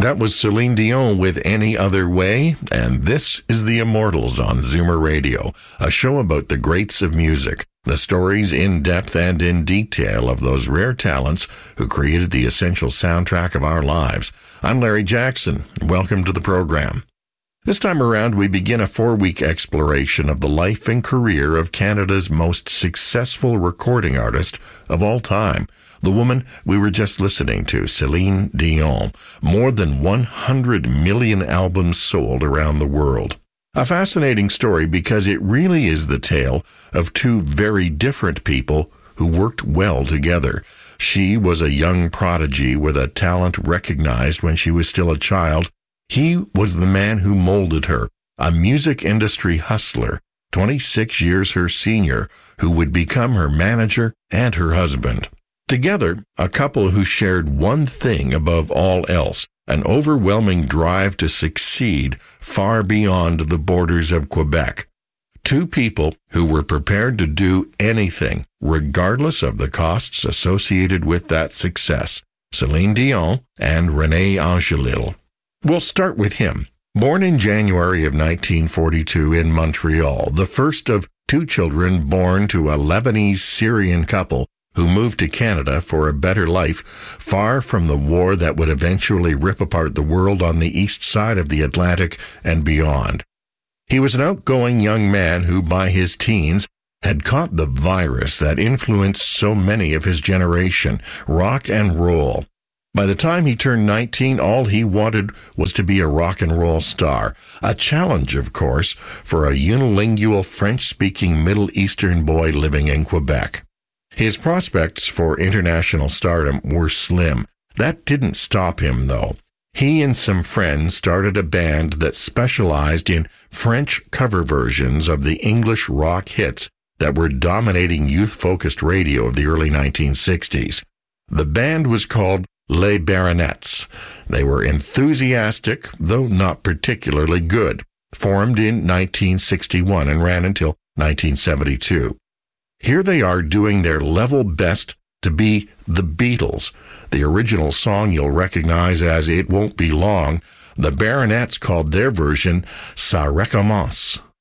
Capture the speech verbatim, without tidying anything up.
That was Celine Dion with Any Other Way, and this is The Immortals on Zoomer Radio, a show about the greats of music, the stories in depth and in detail of those rare talents who created the essential soundtrack of our lives. I'm Larry Jackson. Welcome to the program. This time around, we begin a four-week exploration of the life and career of Canada's most successful recording artist of all time, the woman we were just listening to, Celine Dion. More than one hundred million albums sold around the world. A fascinating story because it really is the tale of two very different people who worked well together. She was a young prodigy with a talent recognized when she was still a child. He was the man who molded her, a music industry hustler, twenty-six years her senior, who would become her manager and her husband. Together, a couple who shared one thing above all else, an overwhelming drive to succeed far beyond the borders of Quebec. Two people who were prepared to do anything, regardless of the costs associated with that success, Celine Dion and René Angélil. We'll start with him. Born in January of nineteen forty-two in Montreal, the first of two children born to a Lebanese-Syrian couple who moved to Canada for a better life, far from the war that would eventually rip apart the world on the east side of the Atlantic and beyond. He was an outgoing young man who, by his teens, had caught the virus that influenced so many of his generation, rock and roll. By the time he turned nineteen, all he wanted was to be a rock and roll star. A challenge, of course, for a unilingual French-speaking Middle Eastern boy living in Quebec. His prospects for international stardom were slim. That didn't stop him, though. He and some friends started a band that specialized in French cover versions of the English rock hits that were dominating youth-focused radio of the early nineteen sixties. The band was called Les Baronets. They were enthusiastic, though not particularly good, formed in nineteen sixty-one and ran until nineteen seventy-two. Here they are doing their level best to be the Beatles. The original song you'll recognize as It Won't Be Long. The Baronets called their version Ça Recommence.